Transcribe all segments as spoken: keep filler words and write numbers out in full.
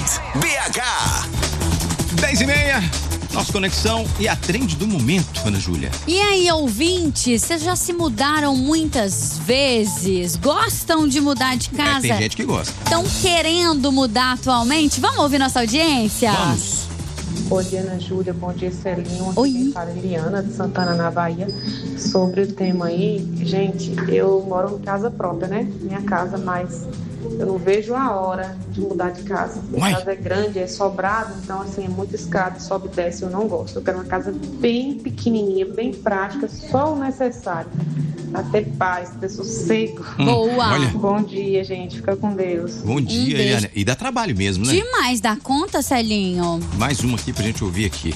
B H. dez e meia, nossa conexão e a trend do momento, Ana Júlia. E aí, ouvintes, vocês já se mudaram muitas vezes? Gostam de mudar de casa? É, tem gente que gosta. Estão querendo mudar atualmente? Vamos ouvir nossa audiência? Vamos. Bom dia, Ana Júlia. Bom dia, Celinho. Aqui Oi. quem fala é Eliana, de Santana, na Bahia. Sobre o tema aí, gente, eu moro em casa própria, né? Minha casa, mas eu não vejo a hora de mudar de casa. Minha Uai. casa é grande, é sobrado, então, assim, é muito escada, sobe e desce, eu não gosto. Eu quero uma casa bem pequenininha, bem prática, só o necessário. Pra ter paz, ter sossego. Boa. Olha. Bom dia, gente. Fica com Deus. Bom dia, beijo. Eliana. E dá trabalho mesmo, né? Demais, dá conta, Celinho? Mais uma aqui pra gente ouvir aqui.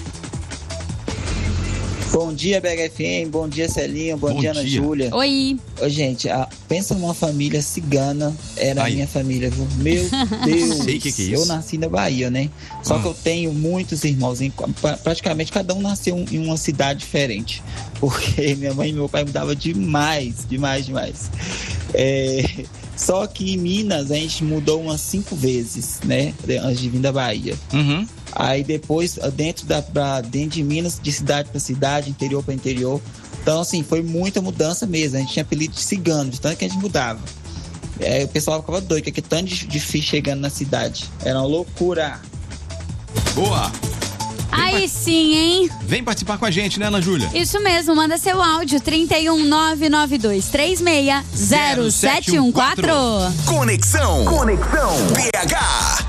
Bom dia, B H F M, bom dia, Celinho, bom, Bom dia, Ana dia. Júlia. Oi. Ô, gente, a- pensa numa família cigana, era Ai. a minha família, viu? Meu Deus. Sei o que que é Eu isso. nasci na Bahia, né? Só Ah. que eu tenho muitos irmãos, em- pra- praticamente cada um nasceu em uma cidade diferente. Porque minha mãe e meu pai mudavam demais, demais, demais. É, Só que em Minas a gente mudou umas cinco vezes, né? Antes de vir da Bahia. Uhum. Aí depois, dentro, da, pra, dentro de Minas, de cidade para cidade, interior para interior. Então, assim, foi muita mudança mesmo. A gente tinha apelido de cigano, de tanto que a gente mudava. É, o pessoal ficava doido, que aqui tanto de, de ficha chegando na cidade. Era uma loucura. Boa. Aí sim, hein? Vem participar com a gente, né, Ana Júlia? Isso mesmo, manda seu áudio trinta e um nove nove dois três seis zero sete um quatro. Conexão. Conexão. B H.